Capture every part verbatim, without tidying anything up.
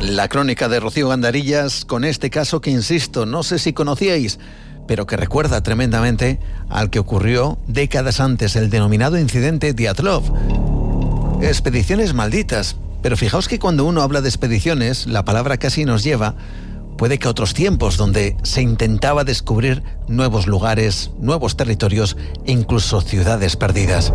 La crónica de Rocío Gandarillas con este caso que, insisto, no sé si conocíais, pero que recuerda tremendamente al que ocurrió décadas antes, el denominado incidente Dyatlov. Expediciones malditas. Pero fijaos que cuando uno habla de expediciones, la palabra casi nos lleva, puede que a otros tiempos donde se intentaba descubrir nuevos lugares, nuevos territorios e incluso ciudades perdidas.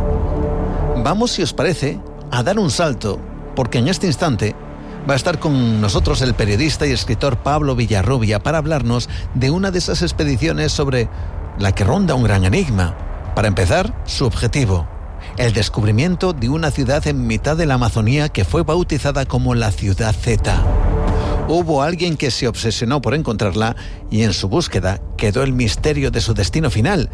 Vamos, si os parece, a dar un salto, porque en este instante va a estar con nosotros el periodista y escritor Pablo Villarrubia para hablarnos de una de esas expediciones sobre la que ronda un gran enigma. Para empezar, su objetivo: el descubrimiento de una ciudad en mitad de la Amazonía que fue bautizada como la Ciudad Z. Hubo alguien que se obsesionó por encontrarla y en su búsqueda quedó el misterio de su destino final.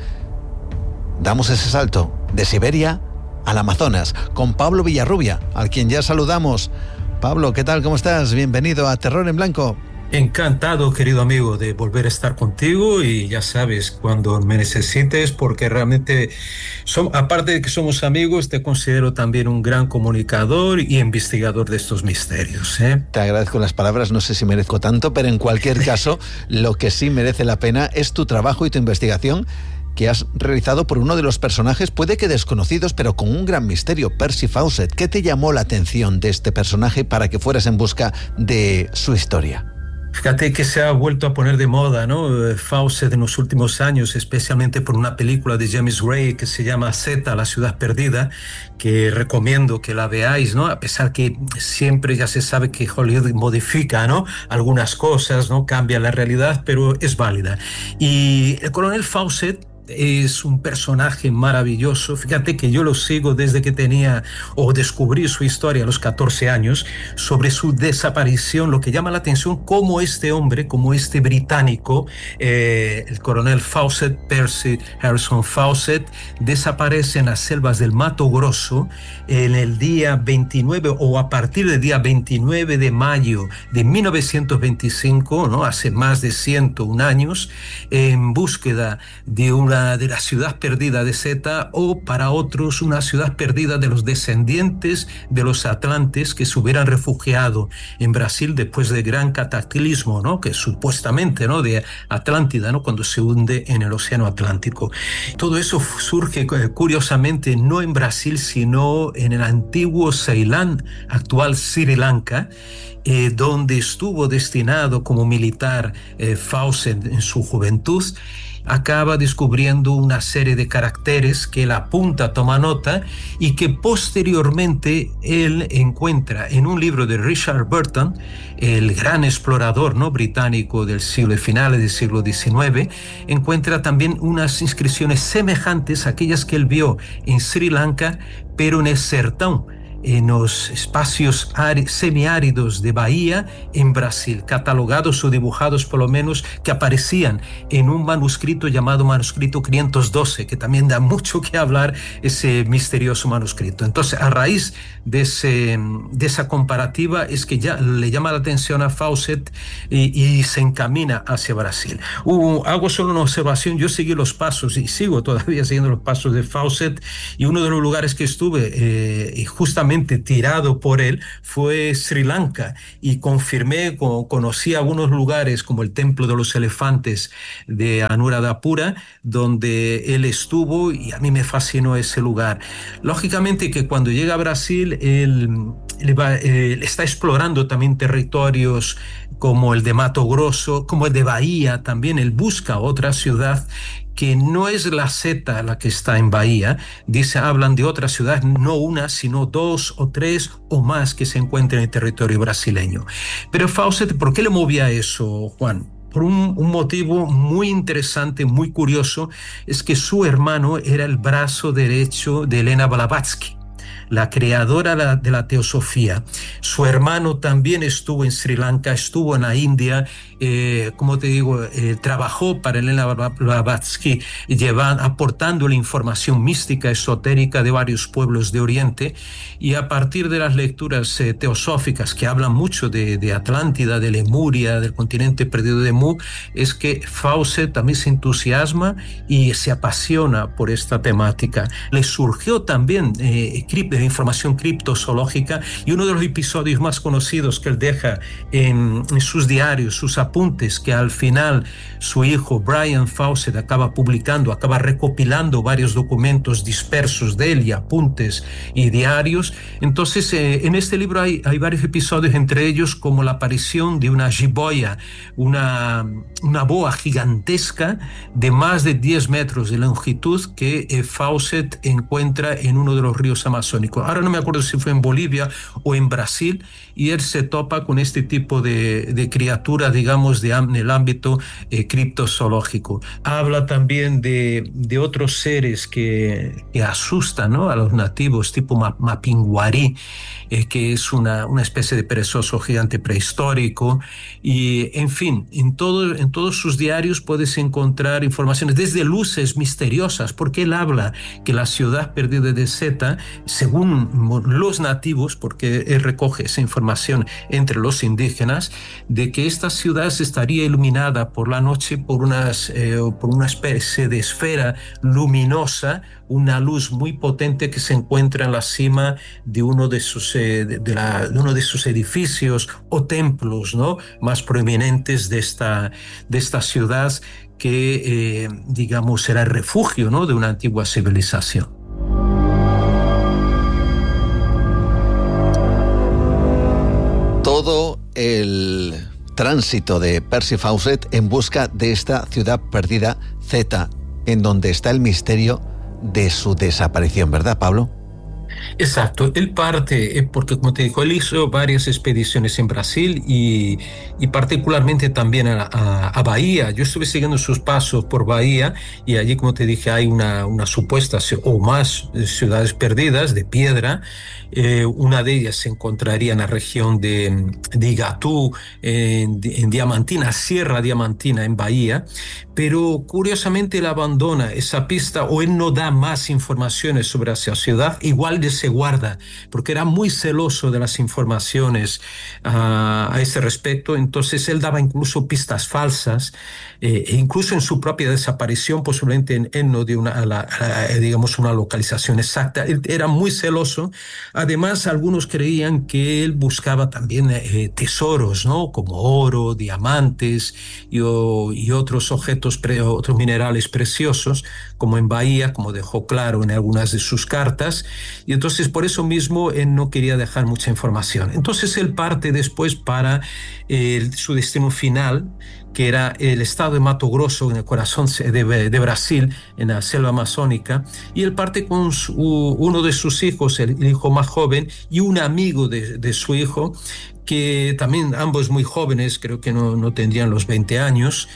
Damos ese salto de Siberia al Amazonas con Pablo Villarrubia, al quien ya saludamos. Pablo, ¿qué tal? ¿Cómo estás? Bienvenido a Terror en Blanco. Encantado, querido amigo, de volver a estar contigo, y ya sabes, cuando me necesites, porque realmente, son, aparte de que somos amigos, te considero también un gran comunicador y investigador de estos misterios, ¿eh? Te agradezco las palabras, no sé si merezco tanto, pero en cualquier caso, lo que sí merece la pena es tu trabajo y tu investigación que has realizado por uno de los personajes, puede que desconocidos, pero con un gran misterio, Percy Fawcett. ¿Qué te llamó la atención de este personaje para que fueras en busca de su historia? Fíjate que se ha vuelto a poner de moda, ¿no? Fawcett en los últimos años, especialmente por una película de James Gray que se llama Z, la ciudad perdida, que recomiendo que la veáis, ¿no? A pesar que siempre ya se sabe que Hollywood modifica, ¿no?, algunas cosas, ¿no? Cambia la realidad, pero es válida. Y el coronel Fawcett es un personaje maravilloso. Fíjate que yo lo sigo desde que tenía, o descubrí su historia a los catorce años, sobre su desaparición. Lo que llama la atención, cómo este hombre, como este británico, eh, el coronel Fawcett, Percy Harrison Fawcett, desaparece en las selvas del Mato Grosso en el día veintinueve, o a partir del día veintinueve de mayo de mil novecientos veinticinco, ¿no?, hace más de ciento un años, en búsqueda de una de la ciudad perdida de Z, o para otros una ciudad perdida de los descendientes de los atlantes que se hubieran refugiado en Brasil después del gran cataclismo, ¿no?, que supuestamente, ¿no?, de Atlántida, ¿no?, cuando se hunde en el océano Atlántico. Todo eso surge curiosamente no en Brasil, sino en el antiguo Ceilán, actual Sri Lanka, eh, donde estuvo destinado como militar eh, Fawcett en su juventud. Acaba descubriendo una serie de caracteres que él apunta, toma nota, y que posteriormente él encuentra en un libro de Richard Burton, el gran explorador, ¿no?, británico del siglo, finales del siglo diecinueve. Encuentra también unas inscripciones semejantes a aquellas que él vio en Sri Lanka, pero en el sertão, en los espacios semiáridos de Bahía en Brasil, catalogados o dibujados por lo menos, que aparecían en un manuscrito llamado manuscrito quinientos doce, que también da mucho que hablar, ese misterioso manuscrito. Entonces, a raíz de, ese, de esa comparativa es que ya le llama la atención a Fawcett y, y se encamina hacia Brasil. Uh, hago solo una observación: yo seguí los pasos y sigo todavía siguiendo los pasos de Fawcett, y uno de los lugares que estuve eh, y justamente tirado por él fue Sri Lanka, y confirmé, conocí algunos lugares como el Templo de los Elefantes de Anuradhapura, donde él estuvo, y a mí me fascinó ese lugar. Lógicamente que cuando llega a Brasil, él, él, va, él está explorando también territorios como el de Mato Grosso, como el de Bahía también. Él busca otra ciudad que no es la Z la que está en Bahía. Dice, hablan de otra ciudad, no una, sino dos o tres o más que se encuentran en el territorio brasileño. Pero Fawcett, ¿por qué le movía eso, Juan? Por un, un motivo muy interesante, muy curioso, es que su hermano era el brazo derecho de Elena Blavatsky, la creadora de la teosofía. Su hermano también estuvo en Sri Lanka, estuvo en la India, eh, como te digo, eh, trabajó para Elena Blavatsky, llevan, aportando la información mística, esotérica de varios pueblos de Oriente, y a partir de las lecturas eh, teosóficas que hablan mucho de, de Atlántida, de Lemuria, del continente perdido de Mu, es que Fawcett también se entusiasma y se apasiona por esta temática. Le surgió también eh, eh, información criptozoológica, y uno de los episodios más conocidos que él deja en, en sus diarios, sus apuntes, que al final su hijo Brian Fawcett acaba publicando, acaba recopilando varios documentos dispersos de él y apuntes y diarios. Entonces eh, en este libro hay, hay varios episodios, entre ellos como la aparición de una jiboya, una, una boa gigantesca de más de diez metros de longitud que eh, Fawcett encuentra en uno de los ríos amazónicos. Ahora no me acuerdo si fue en Bolivia o en Brasil, y él se topa con este tipo de, de criatura, digamos, de, en el ámbito eh, criptozoológico. Habla también de, de otros seres que, que asustan, ¿no?, a los nativos, tipo ma, Mapinguari, eh, que es una, una especie de perezoso gigante prehistórico. Y, en fin, en, todo, en todos sus diarios puedes encontrar informaciones, desde luces misteriosas, porque él habla que la ciudad perdida de Zeta, según los nativos, porque él recoge esa información entre los indígenas, de que esta ciudad estaría iluminada por la noche por, unas, eh, por una especie de esfera luminosa, una luz muy potente que se encuentra en la cima de uno de sus, eh, de, de, la, de uno de sus edificios o templos, ¿no?, más prominentes de esta, de esta ciudad, que eh, digamos era el refugio, ¿no?, de una antigua civilización. Todo el tránsito de Percy Fawcett en busca de esta ciudad perdida, Zeta, en donde está el misterio de su desaparición, ¿verdad, Pablo? Exacto, él parte, porque como te digo, él hizo varias expediciones en Brasil y, y particularmente también a, a, a Bahía. Yo estuve siguiendo sus pasos por Bahía, y allí, como te dije, hay una, una supuesta o más ciudades perdidas de piedra. Eh, una de ellas se encontraría en la región de, de Igatú, en, en Diamantina, Sierra Diamantina, en Bahía, pero curiosamente él abandona esa pista, o él no da más informaciones sobre esa ciudad. Igual de se guarda, porque era muy celoso de las informaciones uh, a ese respecto. Entonces él daba incluso pistas falsas, eh, e incluso en su propia desaparición posiblemente él, él no dio una, a la, a, digamos, una localización exacta. Él era muy celoso. Además, algunos creían que él buscaba también eh, tesoros, ¿no?, como oro, diamantes y, o, y otros objetos, pre, otros minerales preciosos, como en Bahía, como dejó claro en algunas de sus cartas. Y entonces por eso mismo él no quería dejar mucha información. Entonces él parte después para eh, su destino final, que era el estado de Mato Grosso, en el corazón de, de Brasil, en la selva amazónica, y él parte con su, uno de sus hijos, el hijo más joven, y un amigo de, de su hijo, que también ambos muy jóvenes, creo que no, no tendrían los veinte años,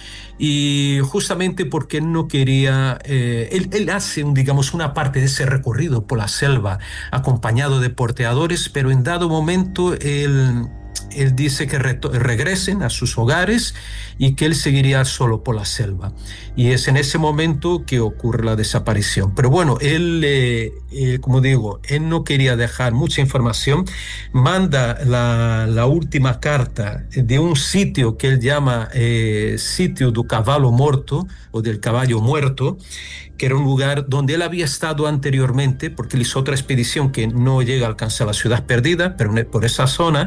y justamente porque él no quería, eh, él, él hace, un, digamos, una parte de ese recorrido por la selva acompañado de porteadores, pero en dado momento él... Él dice que re regresen a sus hogares y que él seguiría solo por la selva. Y es en ese momento que ocurre la desaparición. Pero bueno, él, eh, eh, como digo, él no quería dejar mucha información. Manda la, la última carta de un sitio que él llama eh, Sitio do Cavalo Morto, o del Caballo Muerto, que era un lugar donde él había estado anteriormente, porque él hizo otra expedición que no llega a alcanzar la ciudad perdida, pero por esa zona,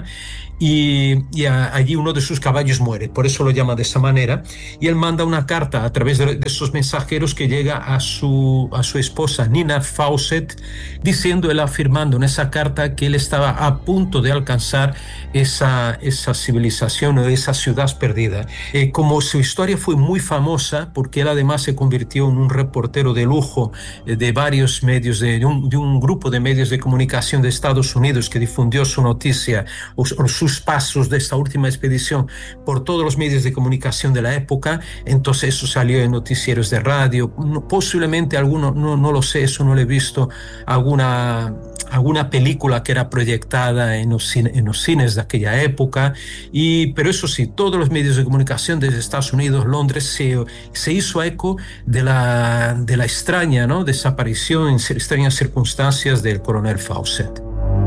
y, y a, allí uno de sus caballos muere, por eso lo llama de esa manera, y él manda una carta a través de, de esos mensajeros que llega a su, a su esposa Nina Fawcett, diciendo, él afirmando en esa carta que él estaba a punto de alcanzar esa, esa civilización o esa ciudad perdida. Eh, como su historia fue muy famosa, porque él además se convirtió en un reportero de lujo eh, de varios medios, de, de, un, de un grupo de medios de comunicación de Estados Unidos que difundió su noticia o, o sus pasos de esta última expedición por todos los medios de comunicación de la época. Entonces eso salió en noticieros de radio, posiblemente alguno, no, no lo sé, eso no lo he visto, alguna, alguna película que era proyectada en los, cine, en los cines de aquella época. Y, pero eso sí, todos los medios de comunicación desde Estados Unidos, Londres, se, se hizo eco de la, de la extraña, ¿no?, desaparición en extrañas circunstancias del coronel Fawcett.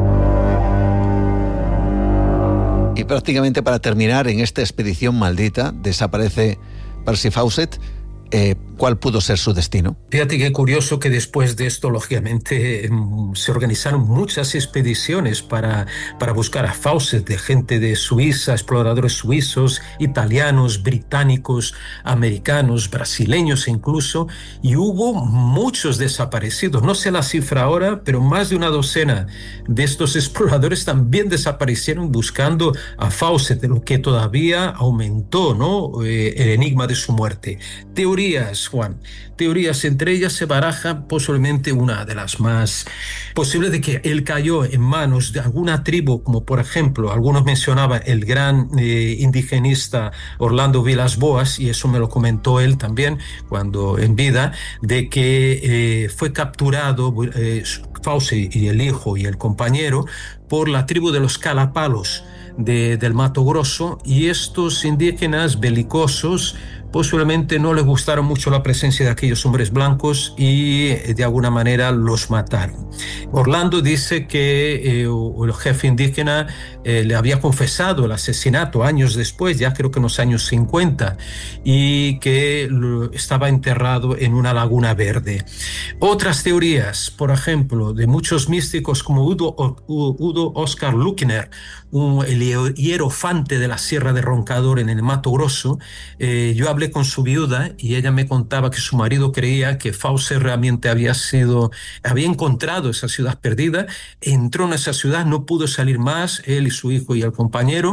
Y prácticamente para terminar, en esta expedición maldita desaparece Percy Fawcett. Eh, cuál pudo ser su destino. Fíjate qué curioso que después de esto, lógicamente, se organizaron muchas expediciones para, para buscar a Fawcett, de gente de Suiza, exploradores suizos, italianos, británicos, americanos, brasileños incluso, y hubo muchos desaparecidos. No sé la cifra ahora, pero más de una docena de estos exploradores también desaparecieron buscando a Fawcett, lo que todavía aumentó, ¿no?, eh, el enigma de su muerte. Teorías, Juan, teorías, entre ellas se baraja posiblemente una de las más posibles de que él cayó en manos de alguna tribu, como por ejemplo, algunos mencionaban el gran eh, indigenista Orlando Vilas Boas, y eso me lo comentó él también cuando en vida, de que eh, fue capturado eh, Fawcett y el hijo y el compañero por la tribu de los Calapalos de, del Mato Grosso, y estos indígenas belicosos posiblemente no les gustaron mucho la presencia de aquellos hombres blancos y de alguna manera los mataron. Orlando dice que eh, el jefe indígena eh, le había confesado el asesinato años después, ya creo que en los años cincuenta, y que estaba enterrado en una laguna verde. Otras teorías, por ejemplo, de muchos místicos como Udo, Udo Oscar Luckner, un, el hierofante de la Sierra de Roncador en el Mato Grosso. eh, yo hablé con su viuda y ella me contaba que su marido creía que Fawcett realmente había sido, había encontrado esa ciudad perdida, entró en esa ciudad, no pudo salir más, él y su hijo y el compañero,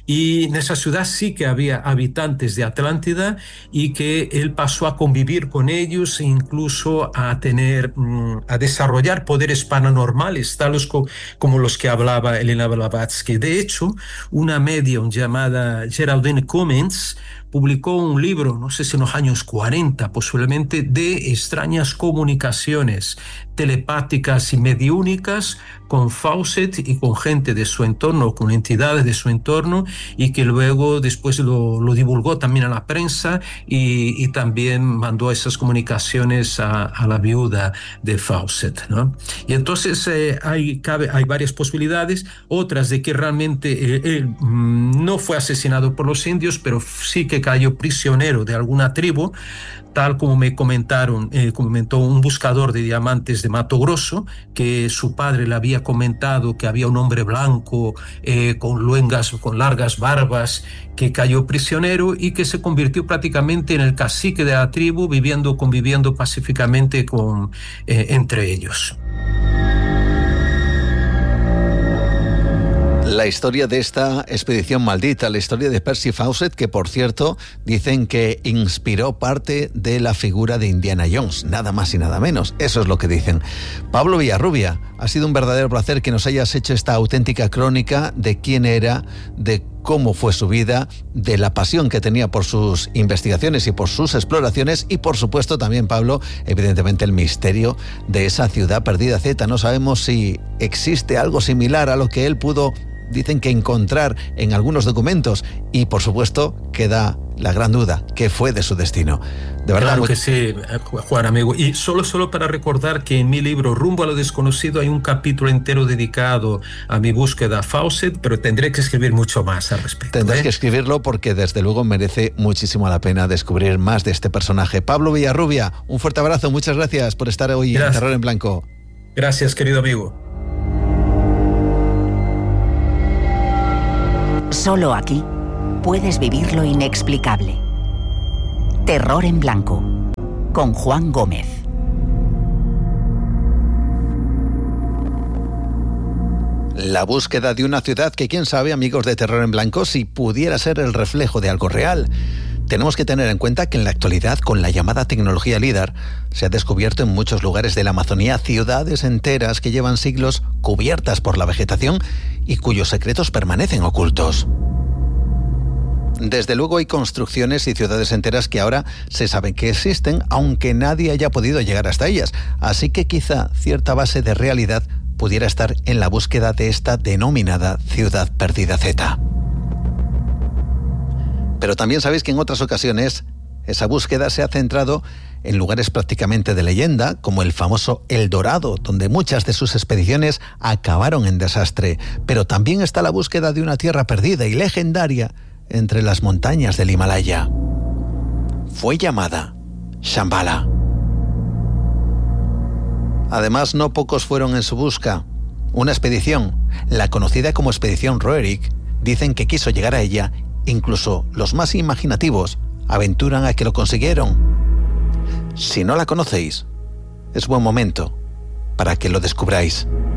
y en esa ciudad sí que había habitantes de Atlántida y que él pasó a convivir con ellos e incluso a tener, a desarrollar poderes paranormales, tales como los que hablaba Elena Blavatsky. De hecho, una medium llamada Geraldine Cummins publicó un libro, no sé si en los años cuarenta posiblemente, de extrañas comunicaciones telepáticas y mediúnicas con Fawcett y con gente de su entorno, con entidades de su entorno, y que luego después lo, lo divulgó también a la prensa y, y también mandó esas comunicaciones a, a la viuda de Fawcett, ¿no? Y entonces eh, hay, cabe, hay varias posibilidades, otras de que realmente eh, él mmm, no fue asesinado por los indios, pero sí que cayó prisionero de alguna tribu, tal como me comentaron, eh, comentó un buscador de diamantes de Mato Grosso, que su padre le había comentado que había un hombre blanco eh, con luengas, con largas barbas, que cayó prisionero y que se convirtió prácticamente en el cacique de la tribu, viviendo, conviviendo pacíficamente con, eh, entre ellos. La historia de esta expedición maldita, la historia de Percy Fawcett, que por cierto dicen que inspiró parte de la figura de Indiana Jones, nada más y nada menos, eso es lo que dicen. Pablo Villarrubia, ha sido un verdadero placer que nos hayas hecho esta auténtica crónica de quién era, de cómo fue su vida, de la pasión que tenía por sus investigaciones y por sus exploraciones, y por supuesto también, Pablo, evidentemente el misterio de esa ciudad perdida Z. No sabemos si existe algo similar a lo que él pudo, dicen que encontrar en algunos documentos, y por supuesto queda la gran duda, ¿qué fue de su destino? De verdad. Claro que sí, Juan, amigo. Y solo, solo para recordar que en mi libro Rumbo a lo Desconocido hay un capítulo entero dedicado a mi búsqueda a Fawcett, pero tendré que escribir mucho más al respecto. Tendrás ¿eh? que escribirlo porque desde luego merece muchísimo la pena descubrir más de este personaje. Pablo Villarrubia, un fuerte abrazo, muchas gracias por estar hoy gracias. en Terror en Blanco. Gracias, querido amigo. Solo aquí puedes vivir lo inexplicable. Terror en Blanco, con Juan Gómez. La búsqueda de una ciudad que, quién sabe, amigos de Terror en Blanco, si pudiera ser el reflejo de algo real. Tenemos que tener en cuenta que en la actualidad, con la llamada tecnología LIDAR, se ha descubierto en muchos lugares de la Amazonía ciudades enteras que llevan siglos cubiertas por la vegetación y cuyos secretos permanecen ocultos. Desde luego hay construcciones y ciudades enteras que ahora se saben que existen, aunque nadie haya podido llegar hasta ellas. Así que quizá cierta base de realidad pudiera estar en la búsqueda de esta denominada Ciudad Perdida Z. Pero también sabéis que en otras ocasiones esa búsqueda se ha centrado en lugares prácticamente de leyenda, como el famoso El Dorado, donde muchas de sus expediciones acabaron en desastre. Pero también está la búsqueda de una tierra perdida y legendaria entre las montañas del Himalaya. Fue llamada Shambhala. Además, no pocos fueron en su busca. Una expedición, la conocida como Expedición Roerich, dicen que quiso llegar a ella, incluso los más imaginativos aventuran a que lo consiguieron. Si no la conocéis, es buen momento para que lo descubráis.